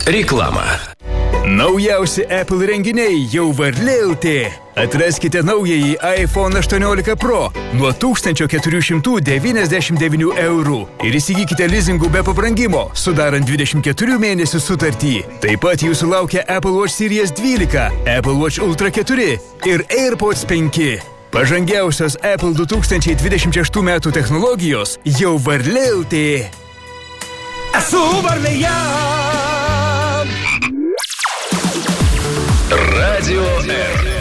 Reklama. Naujausi Apple renginiai jau varlėlti. Atraskite naująjį iPhone 18 Pro nuo 1499 eurų ir įsigykite lizingų be pabrangimo, sudarant 24 mėnesių sutartį. Taip pat jūsų laukia Apple Watch Series 12, Apple Watch Ultra 4 ir AirPods 5. Pažangiausios Apple 2026 metų technologijos jau varlėlti. Esu varlėje. Radio R.